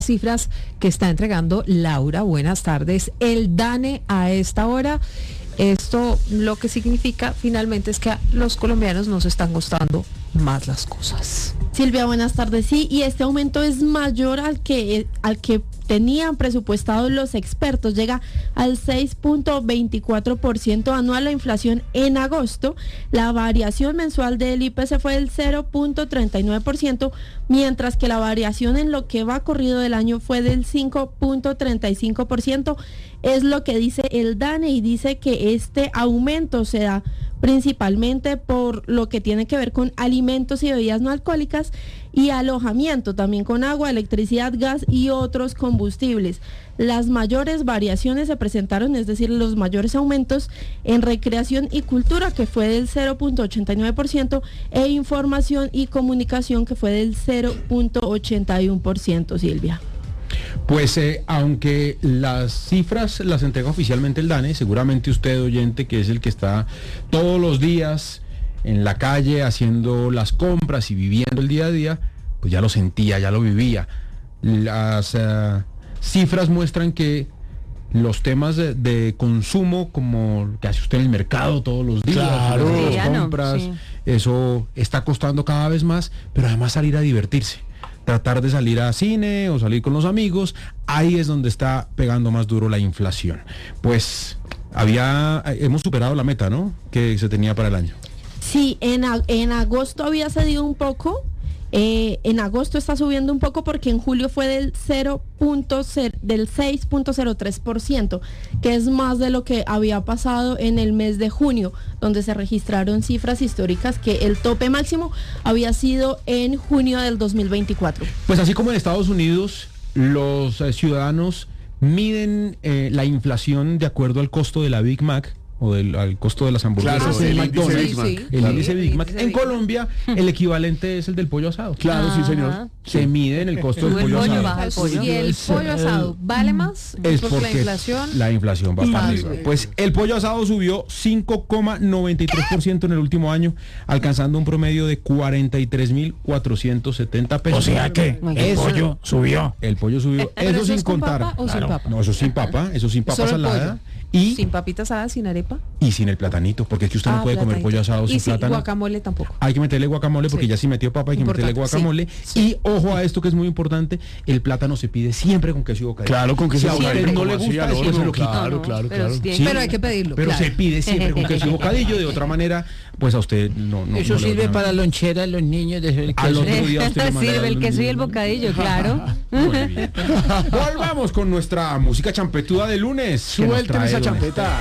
cifras que está entregando Laura. Buenas tardes. El DANE a esta hora, esto lo que significa finalmente es que a los colombianos nos están costando más las cosas. Silvia, buenas tardes. Sí, y este aumento es mayor al que tenían presupuestado los expertos. Llega al 6.24% anual la inflación en agosto. La variación mensual del IPC fue del 0.39%, mientras que la variación en lo que va corrido del año fue del 5.35%. Es lo que dice el DANE, y dice que este aumento se da principalmente por lo que tiene que ver con alimentos y bebidas no alcohólicas y alojamiento, también con agua, electricidad, gas y otros combustibles. Las mayores variaciones se presentaron, es decir, los mayores aumentos en recreación y cultura, que fue del 0.89%, e información y comunicación, que fue del 0.81%, Silvia. Pues aunque las cifras las entrega oficialmente el DANE, seguramente usted, oyente, que es el que está todos los días en la calle haciendo las compras y viviendo el día a día, pues ya lo sentía, ya lo vivía. Las cifras muestran que los temas de consumo, como que hace usted en el mercado todos los días, claro, las compras, sí, eso está costando cada vez más, pero además salir a divertirse. Tratar de salir a cine o salir con los amigos, ahí es donde está pegando más duro la inflación. Pues hemos superado la meta, ¿no?, que se tenía para el año. Sí, en agosto había cedido un poco. En agosto está subiendo un poco porque en julio fue del 6.03%, que es más de lo que había pasado en el mes de junio, donde se registraron cifras históricas, que el tope máximo había sido en junio del 2024. Pues así como en Estados Unidos, los ciudadanos miden la inflación de acuerdo al costo de la Big Mac, o al costo de las hamburguesas, claro, de el McDonald's, el índice Big Mac. En Big Colombia, el equivalente es el del pollo asado. Claro, sí, señor. Se mide en el costo del pollo asado. Baja el pollo. Y el pollo asado vale más, es porque la inflación va para arriba. Pues el pollo asado subió 5,93% en el último año, alcanzando un promedio de 43.470 pesos. O sea que el pollo subió. El pollo subió. ¿Eso sin es con contar. papa o sin papa? No, eso sin papa, salada. Y sin papita asada, sin arepa. Y sin el platanito, porque es que usted no puede comer pollo asado sin plátano. Y guacamole tampoco. Hay que meterle guacamole, porque ya si metió papa hay que meterle guacamole. Sí. Y ojo a esto que es muy importante, el plátano se pide siempre con queso y bocadillo. Claro, con queso y bocadillo. Si a usted no le gusta, después se lo quita. Claro. Sí, pero hay que pedirlo. Pero se pide siempre con queso y bocadillo, de otra manera, pues a usted no. Eso sirve para lonchera, los niños, de al otro día usted le manda sirve el queso y el bocadillo, claro. Muy bien. Volvamos con nuestra música champetuda de lunes. Suélteme esa champeta.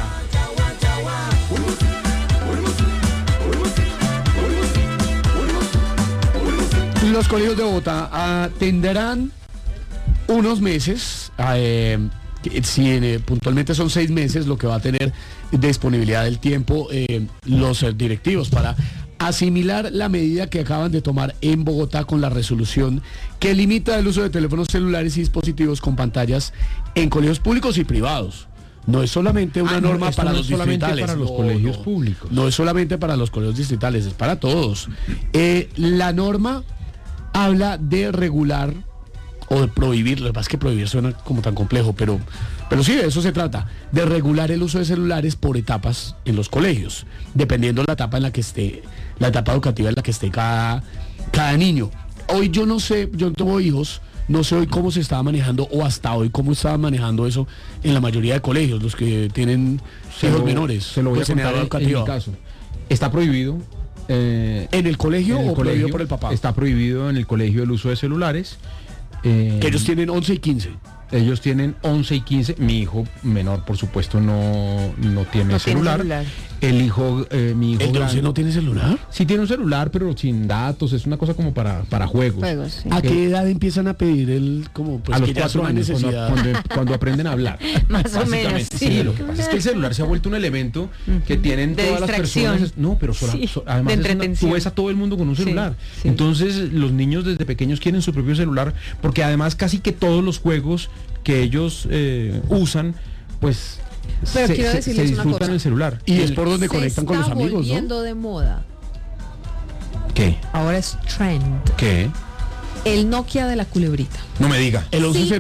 Los colegios de Bogotá tendrán unos meses, puntualmente son 6 meses lo que va a tener disponibilidad del tiempo los directivos para asimilar la medida que acaban de tomar en Bogotá con la resolución que limita el uso de teléfonos celulares y dispositivos con pantallas en colegios públicos y privados. No es solamente una norma para los distritales. Para los colegios públicos. No es solamente para los colegios distritales, es para todos. La norma habla de regular o de prohibir, lo que pasa es que prohibir suena como tan complejo, pero sí, de eso se trata, de regular el uso de celulares por etapas en los colegios, dependiendo la etapa en la que esté, la etapa educativa en la que esté cada niño. Hoy yo no sé, yo no tengo hijos, no sé hoy cómo se estaba manejando, o hasta hoy cómo estaban manejando eso en la mayoría de colegios, los que tienen hijos menores. Se lo voy a contar en mi caso. Está prohibido. ¿En el colegio o prohibido por el papá? Está prohibido en el colegio el uso de celulares. Que ellos tienen 11 y 15. Ellos tienen 11 y 15. Mi hijo menor, por supuesto, no tiene celular. El hijo, mi hijo grande, ¿no tiene celular? Sí tiene un celular, pero sin datos. Es una cosa como para juegos. Sí. ¿A qué edad empiezan a pedir a los 4 años, cuando aprenden a hablar? Más o menos, sí. Lo que pasa es que el celular se ha vuelto un elemento que tienen de todas distracción. Las personas. No, pero además tú ves a todo el mundo con un celular. Sí. Entonces los niños desde pequeños quieren su propio celular, porque además casi que todos los juegos que ellos usan, pues pero quiero decirles se disfrutan una cosa. en el celular. Y es por donde conectan con los amigos, ¿no? Se está volviendo de moda. ¿Qué? Ahora es trend. ¿Qué? El Nokia de la culebrita. No me diga. El 11